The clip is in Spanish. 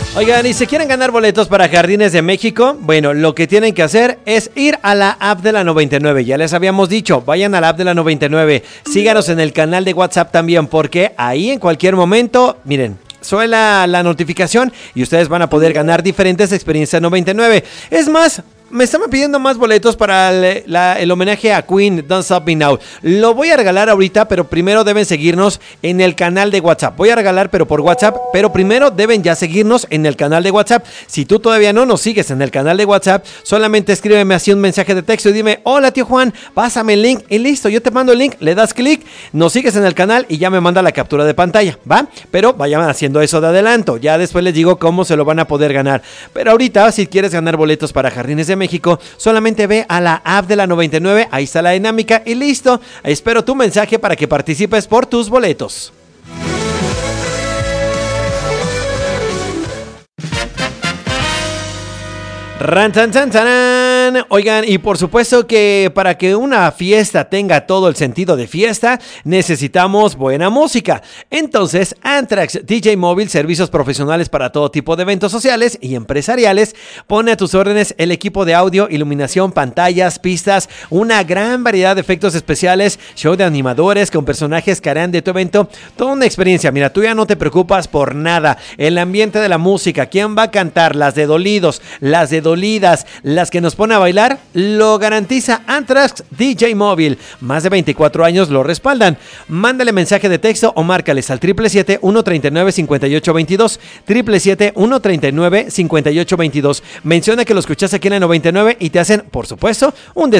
Oigan, ¿y si quieren ganar boletos para Jardines de México? Bueno, lo que tienen que hacer es ir a la app de la 99. Ya les habíamos dicho, vayan a la app de la 99. Síganos en el canal de WhatsApp también, porque ahí en cualquier momento, miren, suena la notificación y ustedes van a poder ganar diferentes experiencias 99. Es más, me están pidiendo más boletos para el homenaje a Queen, Don't Stop Me Now. Lo voy a regalar ahorita, pero primero deben seguirnos en el canal de WhatsApp. Voy a regalar, pero por WhatsApp, pero primero deben ya seguirnos en el canal de WhatsApp. Si tú todavía no nos sigues en el canal de WhatsApp, solamente escríbeme así un mensaje de texto y dime, hola tío Juan, pásame el link y listo, yo te mando el link, le das clic, nos sigues en el canal y ya me manda la captura de pantalla, ¿va? Pero vayan haciendo eso de adelanto, ya después les digo cómo se lo van a poder ganar. Pero ahorita, si quieres ganar boletos para Jardines de México, solamente ve a la app de la 99, ahí está la dinámica y listo. Espero tu mensaje para que participes por tus boletos. ¡Ran, tan, tan, tan! Oigan, y por supuesto que para que una fiesta tenga todo el sentido de fiesta, necesitamos buena música. Entonces, Anthrax DJ Móvil, servicios profesionales para todo tipo de eventos sociales y empresariales, pone a tus órdenes el equipo de audio, iluminación, pantallas, pistas, una gran variedad de efectos especiales, show de animadores con personajes que harán de tu evento toda una experiencia. Mira, tú ya no te preocupas por nada. El ambiente de la música, quién va a cantar, las de dolidos, las de dolidas, las que nos pone a bailar, lo garantiza Anthrax DJ Móvil. Más de 24 años lo respaldan. Mándale mensaje de texto o márcales al 777-139-5822, 777-139-5822. Menciona que lo escuchaste aquí en la 99 y te hacen, por supuesto, un